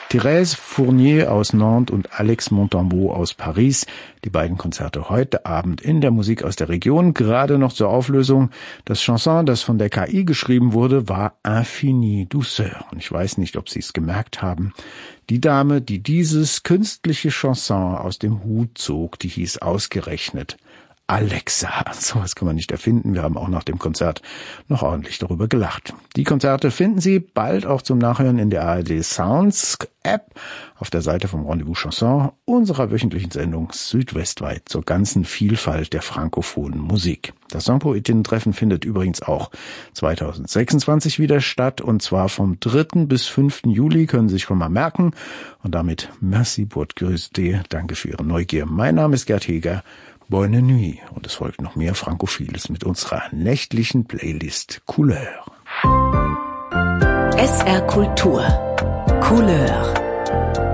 Thérèse Fournier aus Nantes und Alex Montambeau aus Paris. Die beiden Konzerte heute Abend in der Musik aus der Region. Gerade noch zur Auflösung. Das Chanson, das von der KI geschrieben wurde, war Infinie Douceur. Und ich weiß nicht, ob Sie es gemerkt haben. Die Dame, die dieses künstliche Chanson aus dem Hut zog, die hieß ausgerechnet Alexa. Sowas kann man nicht erfinden. Wir haben auch nach dem Konzert noch ordentlich darüber gelacht. Die Konzerte finden Sie bald auch zum Nachhören in der ARD Sounds App auf der Seite vom Rendezvous Chanson, unserer wöchentlichen Sendung südwestweit zur ganzen Vielfalt der frankophonen Musik. Das Songpoetinnen-Treffen findet übrigens auch 2026 wieder statt, und zwar vom 3. bis 5. Juli, können Sie sich schon mal merken. Und damit merci pour votre curiosité. Danke für Ihre Neugier. Mein Name ist Gerd Heger. Bonne nuit. Und es folgt noch mehr Frankophiles mit unserer nächtlichen Playlist Couleur. SR Kultur. Couleur.